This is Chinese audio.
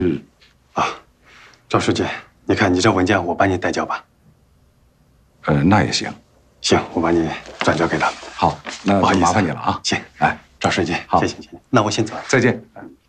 啊，赵书记，你看你这文件，我帮你代交吧。 那也行。 行，我帮你转交给他。 好，那就麻烦你了啊。 行， 哎， 赵书记， 好谢谢。那我先走了。 再见。